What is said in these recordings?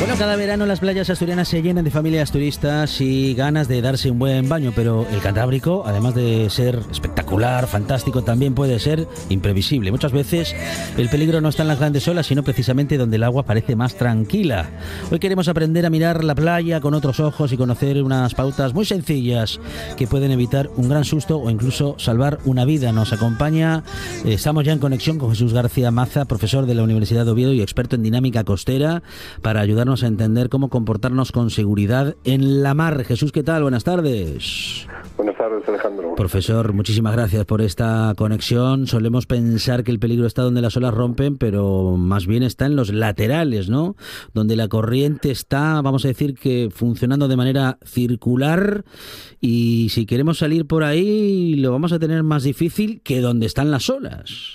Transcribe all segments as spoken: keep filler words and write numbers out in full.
Bueno, cada verano las playas asturianas se llenan de familias turistas y ganas de darse un buen baño, pero el Cantábrico, además de ser espectacular, fantástico, también puede ser imprevisible. Muchas veces el peligro no está en las grandes olas, sino precisamente donde el agua parece más tranquila. Hoy queremos aprender a mirar la playa con otros ojos y conocer unas pautas muy sencillas que pueden evitar un gran susto o incluso salvar una vida. Nos acompaña, eh, estamos ya en conexión con Jesús García Maza, profesor de la Universidad de Oviedo y experto en dinámica costera, para ayudarnos a entender cómo comportarnos con seguridad en la mar. Jesús, ¿qué tal? Buenas tardes. Buenas tardes, Alejandro. Profesor, muchísimas gracias por esta conexión. Solemos pensar que el peligro está donde las olas rompen, pero más bien está en los laterales, ¿no? Donde la corriente está, vamos a decir que funcionando de manera circular, y si queremos salir por ahí lo vamos a tener más difícil que donde están las olas.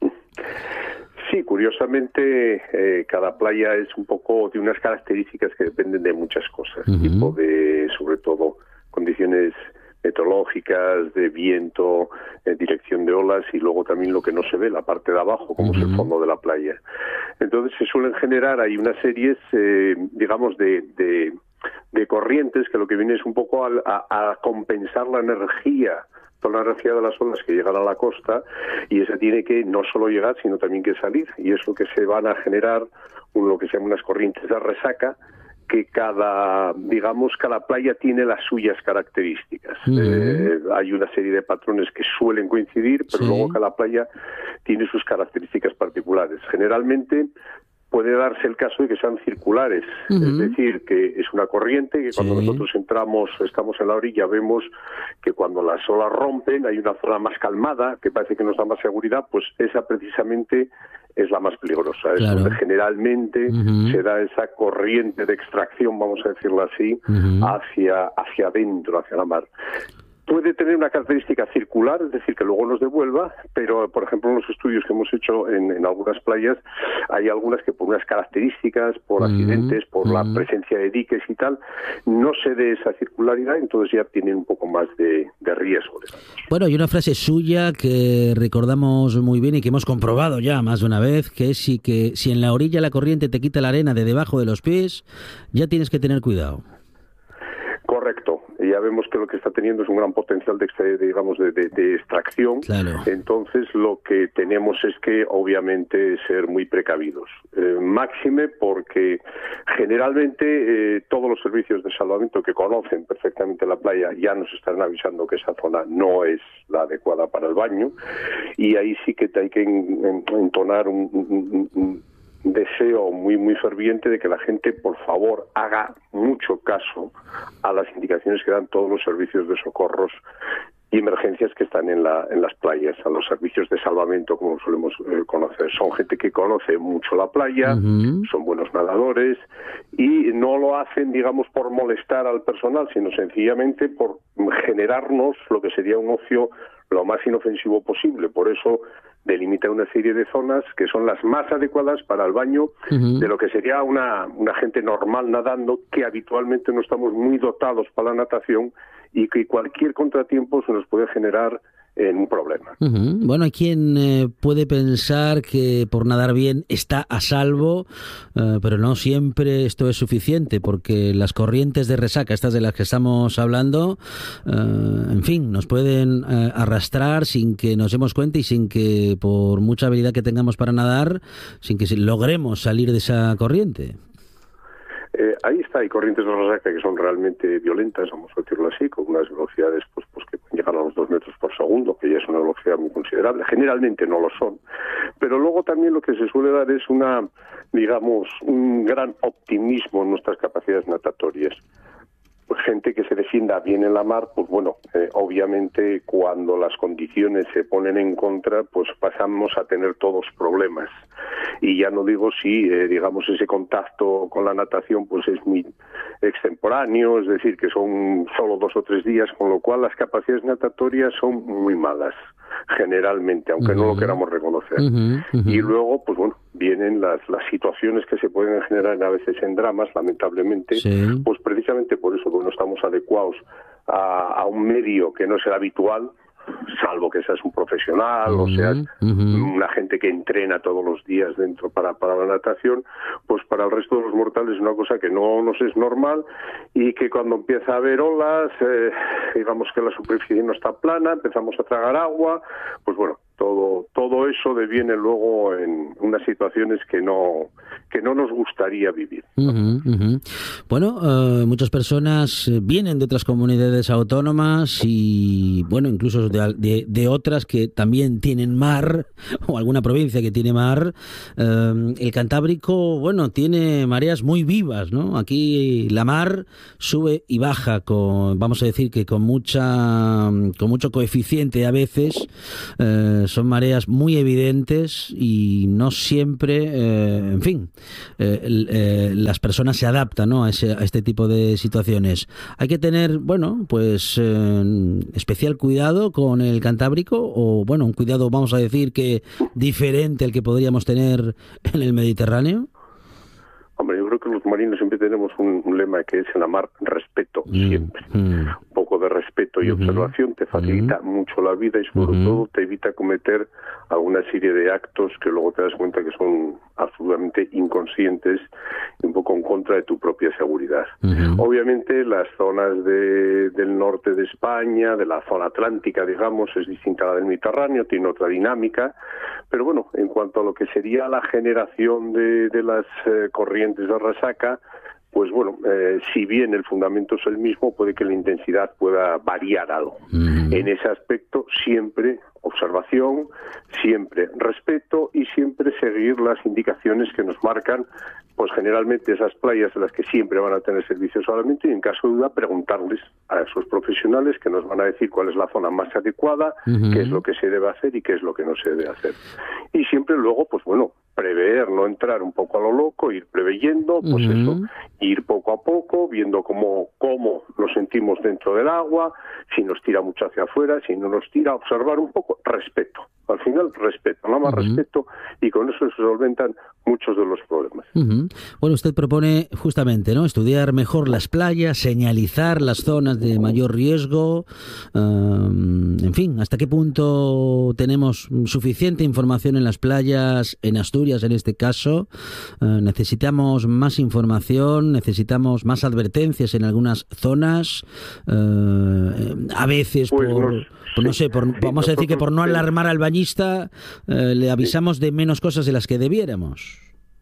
Sí, curiosamente eh, cada playa es un poco de unas características que dependen de muchas cosas, uh-huh. tipo de, sobre todo, condiciones meteorológicas, de viento, eh, dirección de olas y luego también lo que no se ve, la parte de abajo, como uh-huh. es el fondo de la playa. Entonces se suelen generar ahí unas series, eh, digamos, de, de, de corrientes que lo que viene es un poco a, a, a compensar la energía toda la energía de las olas que llegan a la costa, y esa tiene que no solo llegar sino también que salir, y es lo que se van a generar un, lo que se llaman unas corrientes de resaca, que cada, digamos, cada playa tiene las suyas características. Uh-huh. Eh, hay una serie de patrones que suelen coincidir, pero sí. luego cada playa tiene sus características particulares. Generalmente puede darse el caso de que sean circulares, uh-huh. es decir, que es una corriente que cuando sí. nosotros entramos, estamos en la orilla, vemos que cuando las olas rompen hay una zona más calmada, que parece que nos da más seguridad, pues esa precisamente es la más peligrosa. Claro. Es donde generalmente uh-huh. se da esa corriente de extracción, vamos a decirlo así, uh-huh. hacia, hacia adentro, hacia la mar. Puede tener una característica circular, es decir, que luego nos devuelva, pero, por ejemplo, en los estudios que hemos hecho en, en algunas playas, hay algunas que por unas características, por mm, accidentes, por mm. la presencia de diques y tal, no se dé esa circularidad, entonces ya tienen un poco más de, de riesgo. Bueno, hay una frase suya que recordamos muy bien y que hemos comprobado ya más de una vez, que es si, que, si en la orilla la corriente te quita la arena de debajo de los pies, ya tienes que tener cuidado. Correcto. Ya vemos que lo que está teniendo es un gran potencial de, de digamos, de, de, de extracción. Claro. Entonces, lo que tenemos es que, obviamente, ser muy precavidos. Eh, máxime porque, generalmente, eh, todos los servicios de salvamento que conocen perfectamente la playa ya nos están avisando que esa zona no es la adecuada para el baño, y ahí sí que hay que en, en, entonar un, un, un deseo muy muy ferviente de que la gente, por favor, haga mucho caso a las indicaciones que dan todos los servicios de socorros y emergencias que están en la en las playas, a los servicios de salvamento, como solemos eh, conocer. Son gente que conoce mucho la playa, uh-huh. son buenos nadadores, y no lo hacen, digamos, por molestar al personal, sino sencillamente por generarnos lo que sería un ocio lo más inofensivo posible. Por eso delimita una serie de zonas que son las más adecuadas para el baño uh-huh. de lo que sería una, una gente normal nadando, que habitualmente no estamos muy dotados para la natación, y que cualquier contratiempo se nos puede generar en un problema. Uh-huh. Bueno, hay quien eh, puede pensar que por nadar bien está a salvo, eh, pero no siempre esto es suficiente, porque las corrientes de resaca, estas de las que estamos hablando, eh, en fin, nos pueden eh, arrastrar sin que nos demos cuenta y sin que, por mucha habilidad que tengamos para nadar, sin que logremos salir de esa corriente. Eh, ahí está, hay corrientes de resaca que son realmente violentas, vamos a decirlo así, con unas velocidades pues, pues que llegan a los dos metros por segundo, que ya es una velocidad muy considerable. Generalmente no lo son, pero luego también lo que se suele dar es una, digamos, un gran optimismo en nuestras capacidades natatorias. Pues gente que se defienda bien en la mar, pues bueno, eh, obviamente cuando las condiciones se ponen en contra, pues pasamos a tener todos problemas. Y ya no digo si, eh, digamos, ese contacto con la natación pues es muy extemporáneo, es decir, que son solo dos o tres días, con lo cual las capacidades natatorias son muy malas, generalmente, aunque uh-huh. no lo queramos reconocer. Uh-huh, uh-huh. Y luego, pues bueno, vienen las, las situaciones que se pueden generar a veces en dramas, lamentablemente, sí. pues precisamente por eso, porque no estamos adecuados a, a un medio que no es el habitual, salvo que seas un profesional uh-huh, o seas uh-huh. una gente que entrena todos los días dentro para, para la natación, pues para el resto de los mortales es una cosa que no nos es normal, y que cuando empieza a haber olas, eh, digamos que la superficie no está plana, empezamos a tragar agua, pues bueno, todo todo eso deviene luego en unas situaciones que no que no nos gustaría vivir. Uh-huh, uh-huh. Bueno, uh, muchas personas vienen de otras comunidades autónomas y, bueno, incluso de, de, de otras que también tienen mar, o alguna provincia que tiene mar. Uh, el Cantábrico, bueno, tiene mareas muy vivas, ¿no? Aquí la mar sube y baja, con, vamos a decir que con mucha con mucho coeficiente a veces. Uh, son mareas muy evidentes y no siempre, eh, en fin, eh, eh, las personas se adaptan, ¿no?, a, ese, a este tipo de situaciones. Hay que tener, bueno, pues eh, especial cuidado con el Cantábrico, o bueno, un cuidado, vamos a decir, que diferente al que podríamos tener en el Mediterráneo. Hombre, yo creo que los marinos siempre tenemos un, un lema que es en la mar respeto, siempre. Mm, mm. Un poco de respeto y mm-hmm. observación te facilita mm-hmm. mucho la vida, y sobre mm-hmm. todo te evita cometer alguna serie de actos que luego te das cuenta que son absolutamente inconscientes y un poco en contra de tu propia seguridad. Mm-hmm. Obviamente las zonas de, del norte de España, de la zona atlántica, digamos, es distinta a la del Mediterráneo, tiene otra dinámica, pero bueno, en cuanto a lo que sería la generación de, de las eh, corrientes de resaca, pues bueno, eh, si bien el fundamento es el mismo, puede que la intensidad pueda variar algo. Mm. En ese aspecto, siempre observación, siempre respeto y siempre seguir las indicaciones que nos marcan, pues generalmente esas playas en las que siempre van a tener servicio de salvamento, y en caso de duda preguntarles a esos profesionales que nos van a decir cuál es la zona más adecuada, uh-huh. qué es lo que se debe hacer y qué es lo que no se debe hacer. Y siempre luego, pues bueno, prever, no entrar un poco a lo loco, ir preveyendo, pues uh-huh. eso, ir poco a poco, viendo cómo, cómo nos sentimos dentro del agua, si nos tira mucho hacia afuera, si no nos tira, observar un poco, respeto. Al final, respeto, nada más uh-huh. respeto, y con eso se solventan muchos de los problemas. Uh-huh. Bueno, usted propone justamente, ¿no?, estudiar mejor las playas, señalizar las zonas de mayor riesgo, um, en fin, ¿hasta qué punto tenemos suficiente información en las playas, en Asturias en este caso? Uh, ¿Necesitamos más información? ¿Necesitamos más advertencias en algunas zonas? Uh, a veces, pues por, nos, por, no sé, por, sí, vamos a decir que por no alarmar al bañista, eh, le avisamos de menos cosas de las que debiéramos.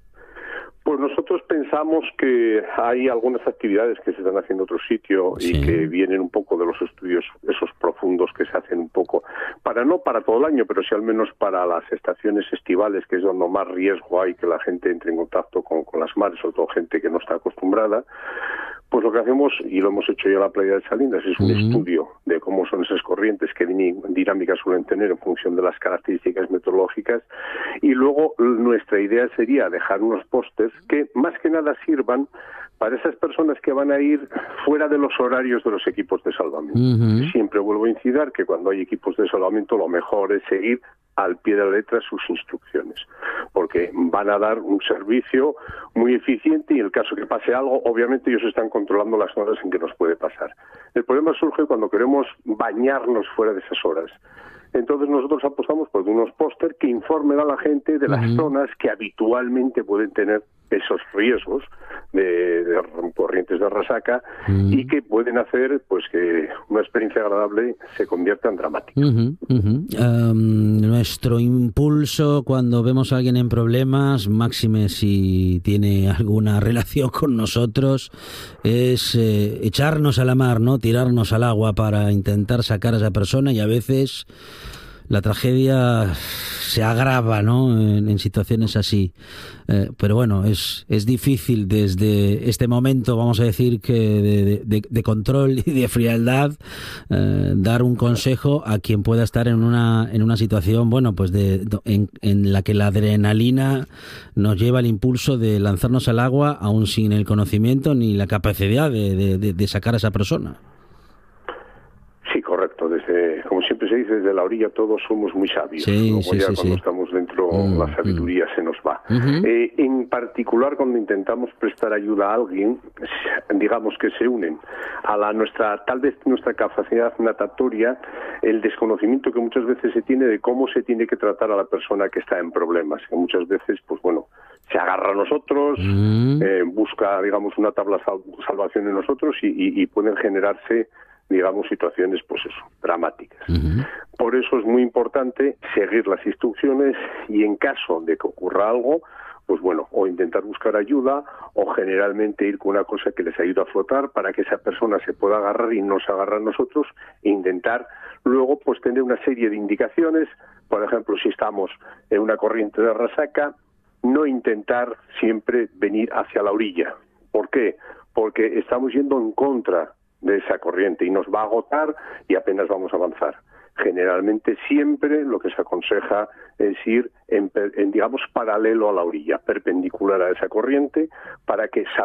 Pues nosotros pensamos que hay algunas actividades que se están haciendo en otro sitio sí. y que vienen un poco de los estudios esos profundos que se hacen un poco, para no para todo el año, pero sí al menos para las estaciones estivales, que es donde más riesgo hay que la gente entre en contacto con, con las mares, sobre todo gente que no está acostumbrada. Pues lo que hacemos, y lo hemos hecho ya en la playa de Salinas, es un uh-huh. estudio de cómo son esas corrientes, qué dinámicas suelen tener en función de las características meteorológicas, y luego nuestra idea sería dejar unos pósters que más que nada sirvan para esas personas que van a ir fuera de los horarios de los equipos de salvamento. Uh-huh. Siempre vuelvo a incidir que cuando hay equipos de salvamento lo mejor es seguir al pie de la letra sus instrucciones, porque van a dar un servicio muy eficiente, y en el caso que pase algo, obviamente ellos están controlando las horas en que nos puede pasar. El problema surge cuando queremos bañarnos fuera de esas horas. Entonces nosotros apostamos por unos póster que informen a la gente de las uh-huh. zonas que habitualmente pueden tener esos riesgos de, de corrientes de resaca uh-huh. y que pueden hacer pues que una experiencia agradable se convierta en dramática. Uh-huh, uh-huh. Um, nuestro impulso cuando vemos a alguien en problemas, máxime si tiene alguna relación con nosotros, es eh, echarnos a la mar, ¿no?, tirarnos al agua para intentar sacar a esa persona, y a veces la tragedia se agrava, ¿no?, en, en situaciones así. Eh, pero bueno, es, es difícil desde este momento, vamos a decir, que de, de, de control y de frialdad, eh, dar un consejo a quien pueda estar en una en una situación, bueno, pues de, de en, en la que la adrenalina nos lleva al impulso de lanzarnos al agua, aún sin el conocimiento ni la capacidad de, de, de, de sacar a esa persona. Sí, correcto. Desde, como siempre se se dice, desde la orilla todos somos muy sabios. Sí, Luego sí, ya sí, cuando sí. estamos dentro Mm, la sabiduría mm. se nos va. Uh-huh. Eh, en particular cuando intentamos prestar ayuda a alguien, digamos que se unen a la nuestra, tal vez nuestra capacidad natatoria, el desconocimiento que muchas veces se tiene de cómo se tiene que tratar a la persona que está en problemas, que muchas veces, pues bueno, se agarra a nosotros, mm. eh, busca, digamos, una tabla sal- salvación en nosotros y, y, y pueden generarse, digamos, situaciones, pues eso, dramáticas. Uh-huh. Por eso es muy importante seguir las instrucciones y en caso de que ocurra algo, pues bueno, o intentar buscar ayuda o generalmente ir con una cosa que les ayude a flotar para que esa persona se pueda agarrar y no se agarre a nosotros e intentar luego pues tener una serie de indicaciones. Por ejemplo, si estamos en una corriente de resaca, no intentar siempre venir hacia la orilla. ¿Por qué? Porque estamos yendo en contra de esa corriente y nos va a agotar y apenas vamos a avanzar. Generalmente siempre lo que se aconseja es ir en, en digamos paralelo a la orilla, perpendicular a esa corriente, para que